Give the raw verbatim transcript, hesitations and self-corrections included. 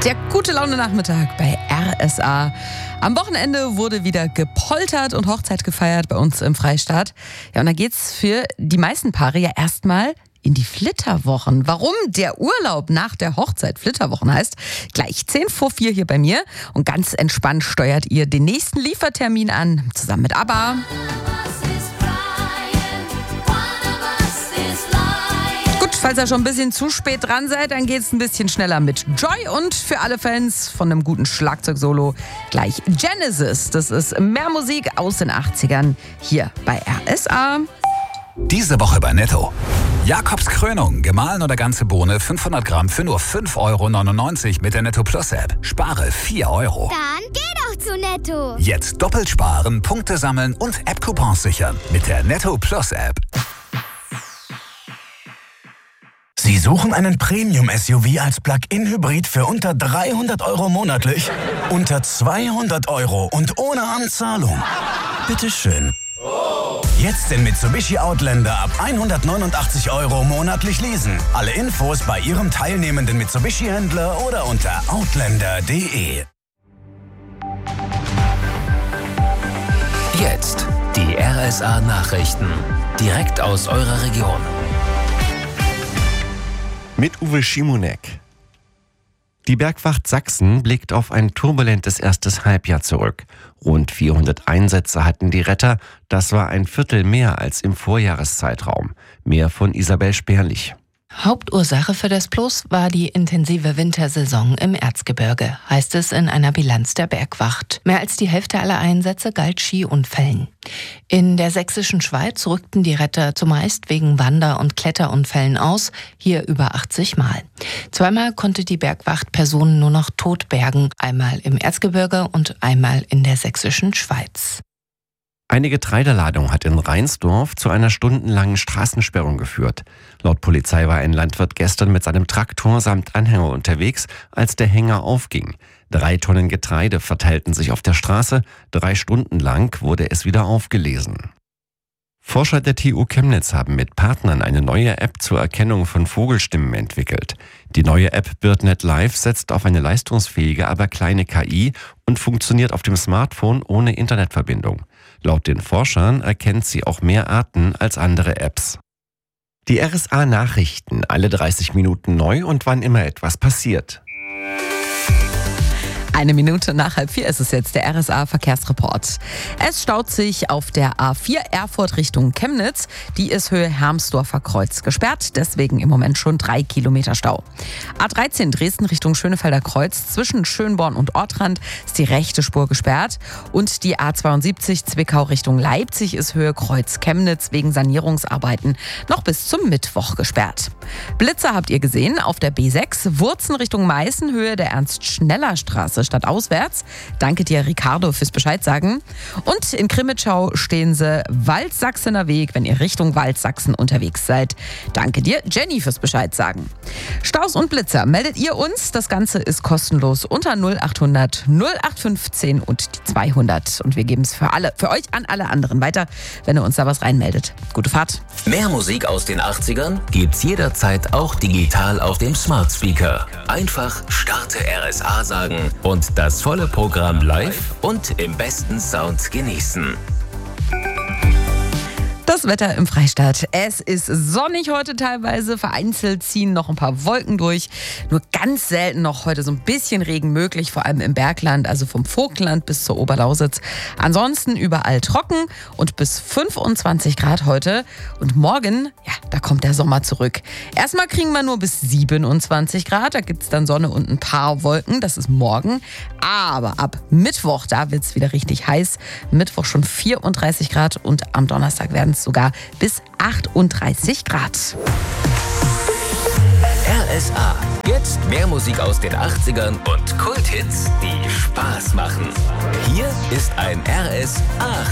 Der gute Laune Nachmittag bei R S A. Am Wochenende wurde wieder gepoltert und Hochzeit gefeiert bei uns im Freistaat. Ja, und da geht's für die meisten Paare ja erstmal in die Flitterwochen. Warum der Urlaub nach der Hochzeit Flitterwochen heißt, gleich zehn vor vier hier bei mir. Und ganz entspannt steuert ihr den nächsten Liefertermin an, zusammen mit ABBA. Falls ihr schon ein bisschen zu spät dran seid, dann geht's ein bisschen schneller mit Joy und für alle Fans von einem guten Schlagzeugsolo gleich Genesis. Das ist mehr Musik aus den achtzigern hier bei R S A. Diese Woche bei Netto. Jakobs Krönung, gemahlen oder ganze Bohne, fünfhundert Gramm für nur fünf Euro neunundneunzig mit der Netto Plus App. Spare vier Euro. Dann geh doch zu Netto. Jetzt doppelt sparen, Punkte sammeln und App-Coupons sichern mit der Netto Plus App. Sie suchen einen Premium-S U V als Plug-in-Hybrid für unter dreihundert Euro monatlich? Unter zweihundert Euro und ohne Anzahlung? Bitteschön. Jetzt den Mitsubishi Outlander ab hundertneunundachtzig Euro monatlich leasen. Alle Infos bei Ihrem teilnehmenden Mitsubishi-Händler oder unter outlander punkt de. Jetzt die R S A-Nachrichten. Direkt aus eurer Region. Mit Uwe Schimonek. Die Bergwacht Sachsen blickt auf ein turbulentes erstes Halbjahr zurück. Rund vierhundert Einsätze hatten die Retter. Das war ein Viertel mehr als im Vorjahreszeitraum. Mehr von Isabel Sperlich. Hauptursache für das Plus war die intensive Wintersaison im Erzgebirge, heißt es in einer Bilanz der Bergwacht. Mehr als die Hälfte aller Einsätze galt Skiunfällen. In der sächsischen Schweiz rückten die Retter zumeist wegen Wander- und Kletterunfällen aus, hier über achtzig Mal. Zweimal konnte die Bergwacht Personen nur noch tot bergen, einmal im Erzgebirge und einmal in der sächsischen Schweiz. Eine Getreideladung hat in Reinsdorf zu einer stundenlangen Straßensperrung geführt. Laut Polizei war ein Landwirt gestern mit seinem Traktor samt Anhänger unterwegs, als der Hänger aufging. Drei Tonnen Getreide verteilten sich auf der Straße. Drei Stunden lang wurde es wieder aufgelesen. Forscher der T U Chemnitz haben mit Partnern eine neue App zur Erkennung von Vogelstimmen entwickelt. Die neue App BirdNet Live setzt auf eine leistungsfähige, aber kleine K I und funktioniert auf dem Smartphone ohne Internetverbindung. Laut den Forschern erkennt sie auch mehr Arten als andere Apps. Die R S A-Nachrichten, alle dreißig Minuten neu und wann immer etwas passiert. Eine Minute nach halb vier ist es jetzt, der R S A-Verkehrsreport. Es staut sich auf der A vier Erfurt Richtung Chemnitz. Die ist Höhe Hermsdorfer Kreuz gesperrt, deswegen im Moment schon drei Kilometer Stau. A dreizehn Dresden Richtung Schönefelder Kreuz, zwischen Schönborn und Ortrand ist die rechte Spur gesperrt. Und die A zweiundsiebzig Zwickau Richtung Leipzig ist Höhe Kreuz Chemnitz wegen Sanierungsarbeiten noch bis zum Mittwoch gesperrt. Blitzer habt ihr gesehen auf der B sechs, Wurzen Richtung Meißen, Höhe der Ernst-Schneller-Straße statt auswärts. Danke dir, Ricardo, fürs Bescheid sagen. Und in Krimitschau stehen sie Waldsachsener Weg, wenn ihr Richtung Waldsachsen unterwegs seid. Danke dir, Jenny, fürs Bescheid sagen. Staus und Blitzer meldet ihr uns. Das Ganze ist kostenlos unter null achthundert null acht fünfzehn und die zweihundert. Und wir geben es für alle, für euch an alle anderen weiter, wenn ihr uns da was reinmeldet. Gute Fahrt. Mehr Musik aus den achtzigern gibt's jederzeit auch digital auf dem Smart Speaker. Einfach Starte R S A sagen und das volle Programm live und im besten Sound genießen. Das Wetter im Freistaat. Es ist sonnig heute teilweise, vereinzelt ziehen noch ein paar Wolken durch. Nur ganz selten noch heute so ein bisschen Regen möglich, vor allem im Bergland, also vom Vogtland bis zur Oberlausitz. Ansonsten überall trocken und bis fünfundzwanzig Grad heute. Und morgen, ja, da kommt der Sommer zurück. Erstmal kriegen wir nur bis siebenundzwanzig Grad, da gibt es dann Sonne und ein paar Wolken, das ist morgen. Aber ab Mittwoch, da wird es wieder richtig heiß. Mittwoch schon vierunddreißig Grad und am Donnerstag werden es sogar bis achtunddreißig Grad. R S A. Jetzt mehr Musik aus den achtzigern und Kulthits, die Spaß machen. Hier ist ein R S A